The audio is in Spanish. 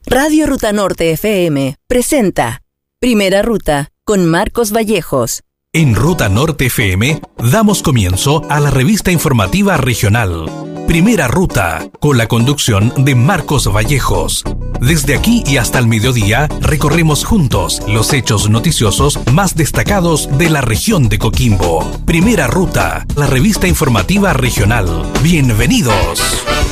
Radio Ruta Norte FM presenta Primera Ruta con Marcos Vallejos. En Ruta Norte FM damos comienzo a la revista informativa regional Primera Ruta, con la conducción de Marcos Vallejos. Desde aquí y hasta el mediodía recorremos juntos los hechos noticiosos más destacados de la región de Coquimbo. Primera Ruta, la revista informativa regional. ¡Bienvenidos!